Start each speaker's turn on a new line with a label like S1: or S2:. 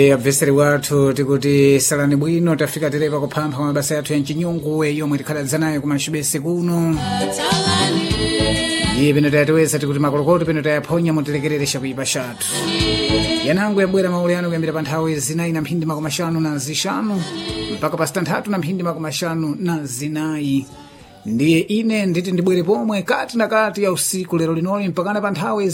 S1: Abveseri wathu tikuti salani bwino tafika terepa kuphampha mabasa yathu ya mchinyungu yomwe tikhaladza nayo kumachibese kuno iye peno tayatiweza tikuti makolokoto peno tayaphonya mutilekereresha kuipa chathu yanango yabwera maule anu kuyambira pa nthawi zinayi na mphindi makumi ashanu na zishanu mpaka pa zitanthatu na mphindi makumi ashanu na zinayi ndiye ine nditi ndibwere pomwe kati na kati ya usiku lero linoli mpakana pa nthawi